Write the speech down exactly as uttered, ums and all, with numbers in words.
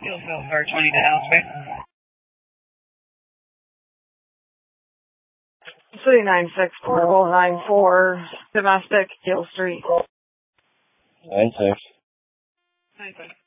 Hillsville, R twenty to Houseway. City nine six, portable nine four, domestic, Gill Street. nine six. nine six.